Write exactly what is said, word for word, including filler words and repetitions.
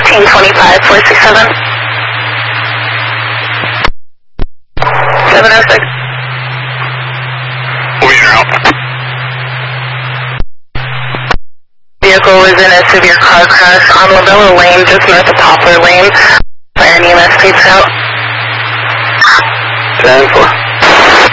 fifteen twenty-five, four six seven. seven oh six. We're out. Vehicle was in a severe car crash on Lavella Lane, just north of Poplar Lane. Fire and E M S, please out. ten four.